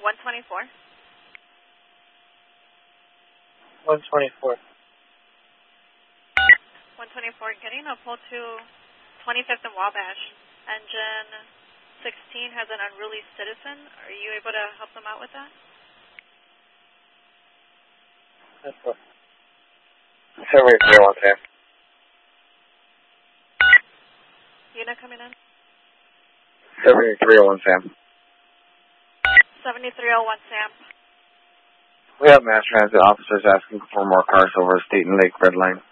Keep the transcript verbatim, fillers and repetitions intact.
one twenty-four. one twenty-four. one twenty-four, getting a pull to twenty-fifth and Wabash. Engine sixteen has an unruly citizen. Are you able to help them out with that? That's what. seventy-three oh one, Sam. Unit coming in. seventy-three oh one, Sam. seventy-three oh one, Sam. We have mass transit officers asking for more cars over State and Lake Red Line.